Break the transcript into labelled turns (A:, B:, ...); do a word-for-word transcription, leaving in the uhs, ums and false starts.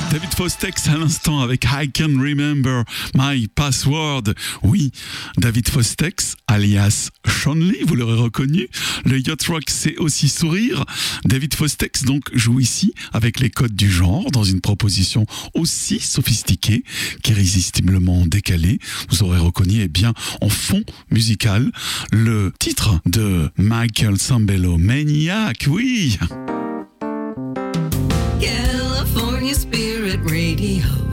A: David Fostex à l'instant avec I Can Remember My Password. Oui, David Fostex, alias Sean Lee, vous l'aurez reconnu. Le yacht rock, c'est aussi sourire. David Fostex donc joue ici avec les codes du genre dans une proposition aussi sophistiquée qu'irrésistiblement décalée. Vous aurez reconnu, eh bien, en fond musical, le titre de Michael Sambello, Maniac, oui.
B: California Spirit Radio.